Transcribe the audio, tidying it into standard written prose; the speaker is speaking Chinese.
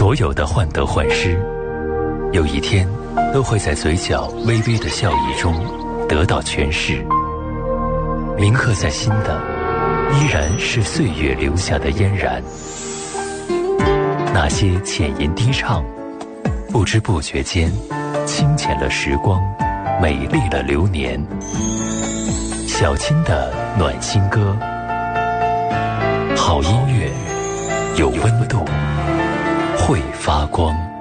所有的患得患失，有一天都会在嘴角微微的笑意中得到诠释。铭刻在心的，依然是岁月留下的嫣然。那些浅吟低唱，不知不觉间，清浅了时光，美丽了流年。小青的暖心歌，好音乐，有温度，会发光。